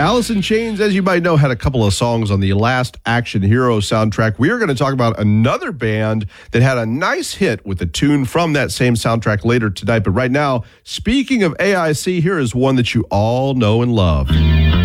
Alice in Chains, as you might know, had a couple of songs on the last Action Hero soundtrack. We are going to talk about another band that had a nice hit with a tune from that same soundtrack later tonight. But right now, speaking of AIC, here is one that you all know and love.